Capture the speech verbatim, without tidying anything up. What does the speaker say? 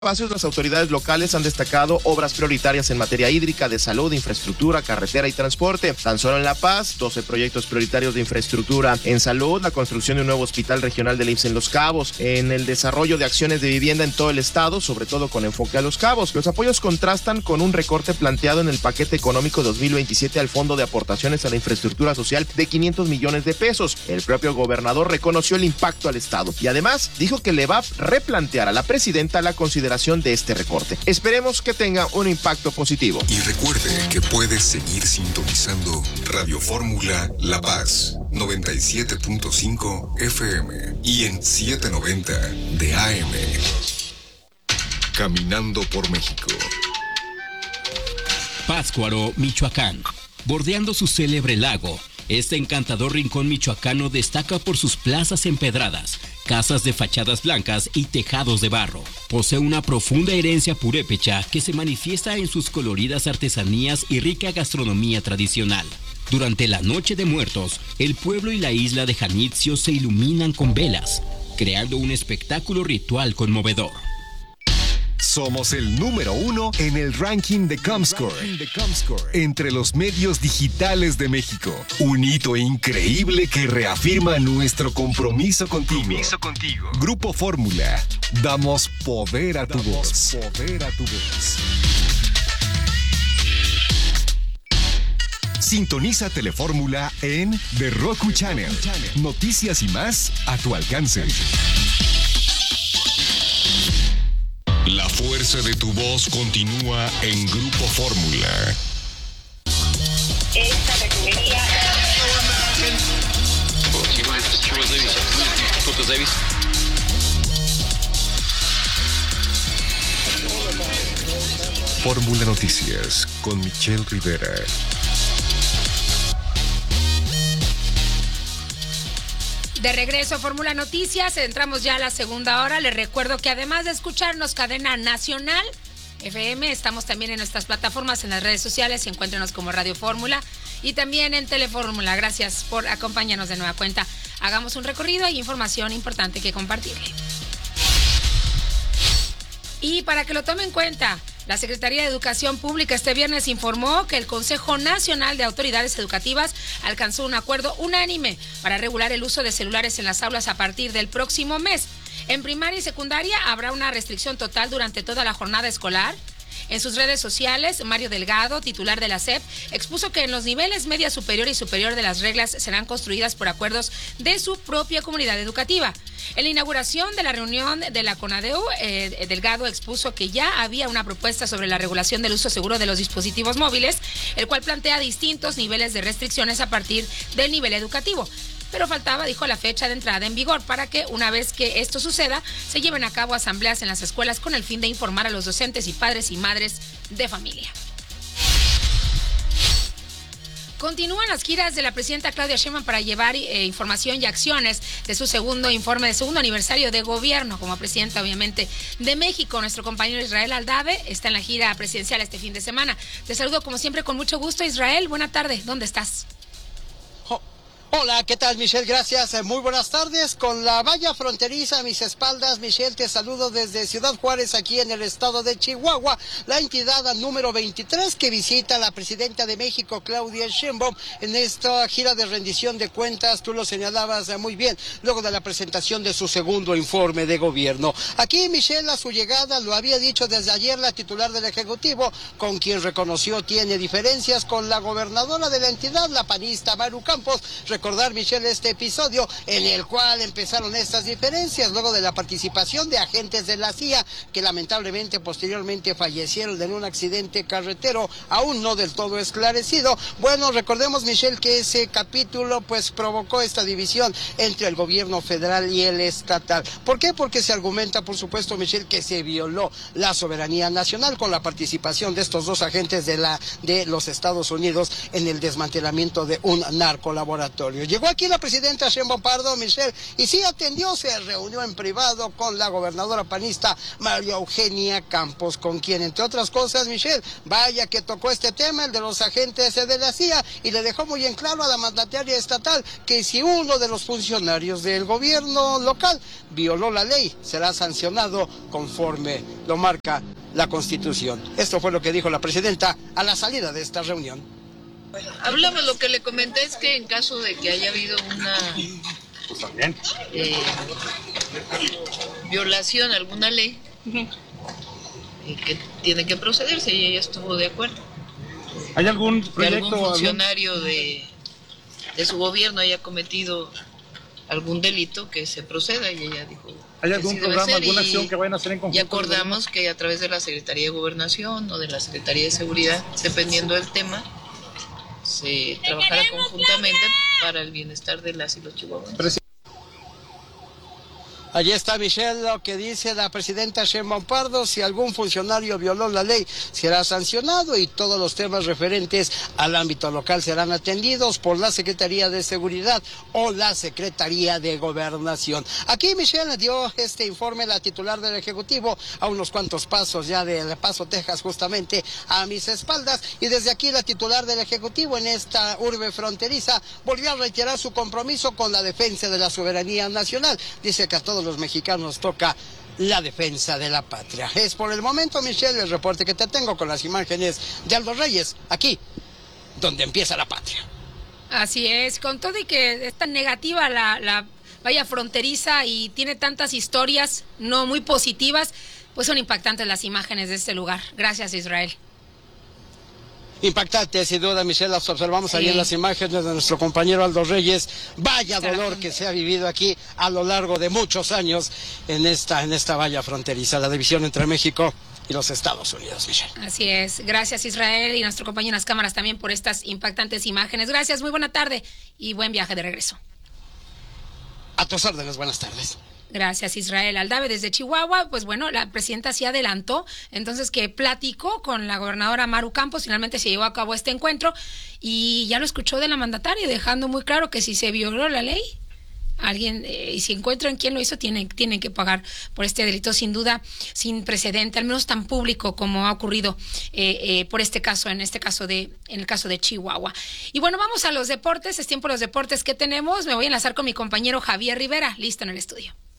Espacios, las autoridades locales han destacado obras prioritarias en materia hídrica, de salud, infraestructura, carretera y transporte. Tan solo en La Paz, doce proyectos prioritarios de infraestructura. En salud, la construcción de un nuevo hospital regional del I M S S en Los Cabos. En el desarrollo de acciones de vivienda en todo el estado, sobre todo con enfoque a Los Cabos. Los apoyos contrastan con un recorte planteado en el paquete económico dos mil veintisiete al Fondo de Aportaciones a la Infraestructura Social de quinientos millones de pesos. El propio gobernador reconoció el impacto al estado y además dijo que le va a replantear a la presidenta la consideración de este recorte. Esperemos que tenga un impacto positivo. Y recuerde que puedes seguir sintonizando Radio Fórmula La Paz noventa y siete punto cinco F M y en setecientos noventa de A M. Caminando por México. Pátzcuaro, Michoacán. Bordeando su célebre lago, este encantador rincón michoacano destaca por sus plazas empedradas, casas de fachadas blancas y tejados de barro. Posee una profunda herencia purépecha que se manifiesta en sus coloridas artesanías y rica gastronomía tradicional. Durante la Noche de Muertos, el pueblo y la isla de Janitzio se iluminan con velas, creando un espectáculo ritual conmovedor. Somos el número uno en el ranking de Comscore, entre los medios digitales de México. Un hito increíble que reafirma nuestro compromiso contigo. Compromiso contigo. Grupo Fórmula. Damos poder a tu voz. Poder a tu voz. Sintoniza Telefórmula en The Roku Channel. Noticias y más a tu alcance. La fuerza de tu voz continúa en Grupo Fórmula. Esta refinería. Fórmula Noticias con Michelle Rivera. De regreso a Fórmula Noticias, entramos ya a la segunda hora. Les recuerdo que además de escucharnos cadena nacional F M, estamos también en nuestras plataformas, en las redes sociales, y encuéntrenos como Radio Fórmula y también en Telefórmula. Gracias por acompañarnos de nueva cuenta. Hagamos un recorrido y información importante que compartirle. Y para que lo tome en cuenta, la Secretaría de Educación Pública este viernes informó que el Consejo Nacional de Autoridades Educativas alcanzó un acuerdo unánime para regular el uso de celulares en las aulas a partir del próximo mes. En primaria y secundaria habrá una restricción total durante toda la jornada escolar. En sus redes sociales, Mario Delgado, titular de la S E P, expuso que en los niveles media superior y superior de las reglas serán construidas por acuerdos de su propia comunidad educativa. En la inauguración de la reunión de la CONADEU, eh, Delgado expuso que ya había una propuesta sobre la regulación del uso seguro de los dispositivos móviles, el cual plantea distintos niveles de restricciones a partir del nivel educativo. Pero faltaba, dijo, la fecha de entrada en vigor para que, una vez que esto suceda, se lleven a cabo asambleas en las escuelas con el fin de informar a los docentes y padres y madres de familia. Continúan las giras de la presidenta Claudia Sheinbaum para llevar eh, información y acciones de su segundo informe, de segundo aniversario de gobierno como presidenta, obviamente, de México. Nuestro compañero Israel Aldave está en la gira presidencial este fin de semana. Te saludo como siempre con mucho gusto, Israel. Buena tarde. ¿Dónde estás? Hola, ¿qué tal, Michelle? Gracias. Muy buenas tardes. Con la valla fronteriza a mis espaldas, Michelle, te saludo desde Ciudad Juárez, aquí en el estado de Chihuahua, la entidad número veintitrés que visita la presidenta de México, Claudia Sheinbaum, en esta gira de rendición de cuentas. Tú lo señalabas muy bien, luego de la presentación de su segundo informe de gobierno. Aquí, Michelle, a su llegada, lo había dicho desde ayer la titular del Ejecutivo, con quien reconoció tiene diferencias con la gobernadora de la entidad, la panista Maru Campos. Recordar, Michelle, este episodio en el cual empezaron estas diferencias luego de la participación de agentes de la C I A que lamentablemente posteriormente fallecieron en un accidente carretero aún no del todo esclarecido. Bueno, recordemos, Michelle, que ese capítulo pues provocó esta división entre el gobierno federal y el estatal. ¿Por qué? Porque se argumenta, por supuesto, Michelle, que se violó la soberanía nacional con la participación de estos dos agentes de la de los Estados Unidos en el desmantelamiento de un narcolaboratorio. Capitolio. Llegó aquí la presidenta Sheinbaum Pardo, Michelle, y sí atendió, se reunió en privado con la gobernadora panista María Eugenia Campos, con quien, entre otras cosas, Michelle, vaya que tocó este tema, el de los agentes de la C I A, y le dejó muy en claro a la mandataria estatal que si uno de los funcionarios del gobierno local violó la ley, será sancionado conforme lo marca la Constitución. Esto fue lo que dijo la presidenta a la salida de esta reunión. Hablamos, lo que le comenté es que en caso de que haya habido una eh, violación a alguna ley, eh, que tiene que procederse, y ella estuvo de acuerdo. ¿Hay algún Que proyecto? algún funcionario de, de su gobierno haya cometido algún delito, que se proceda, y ella dijo... ¿Hay algún programa, alguna acción que vayan a hacer en conjunto? Y acordamos que a través de la Secretaría de Gobernación o de la Secretaría de Seguridad, dependiendo del tema, se trabajará conjuntamente para el bienestar de las y los chihuahuenses. Allí está, Michelle, lo que dice la presidenta Sheinbaum Pardo: si algún funcionario violó la ley, será sancionado, y todos los temas referentes al ámbito local serán atendidos por la Secretaría de Seguridad o la Secretaría de Gobernación. Aquí Michelle dio este informe la titular del Ejecutivo a unos cuantos pasos ya de El Paso, Texas, justamente a mis espaldas, y desde aquí la titular del Ejecutivo en esta urbe fronteriza volvió a reiterar su compromiso con la defensa de la soberanía nacional. Dice que a todos los mexicanos toca la defensa de la patria. Es por el momento, Michelle, el reporte que te tengo con las imágenes de Aldo Reyes, aquí donde empieza la patria. Así es, con todo y que es tan negativa la, la valla fronteriza y tiene tantas historias no muy positivas, pues son impactantes las imágenes de este lugar. Gracias, Israel. Impactante, sin duda, Michelle, las observamos sí. Ahí en las imágenes de nuestro compañero Aldo Reyes. Vaya dolor que se ha vivido aquí a lo largo de muchos años en esta, en esta valla fronteriza, la división entre México y los Estados Unidos, Michelle. Así es. Gracias, Israel, y nuestro compañero en las cámaras también por estas impactantes imágenes. Gracias, muy buena tarde y buen viaje de regreso. A tus órdenes, buenas tardes. Gracias, Israel. Aldave desde Chihuahua, pues bueno, la presidenta sí adelantó, entonces que platicó con la gobernadora Maru Campos, finalmente se llevó a cabo este encuentro y ya lo escuchó de la mandataria, dejando muy claro que si se violó la ley, alguien, eh, y si encuentran quién lo hizo, tienen, tienen que pagar por este delito, sin duda, sin precedente, al menos tan público como ha ocurrido eh, eh, por este caso, en este caso de, en el caso de Chihuahua. Y bueno, vamos a los deportes, es tiempo de los deportes que tenemos, me voy a enlazar con mi compañero Javier Rivera, listo en el estudio.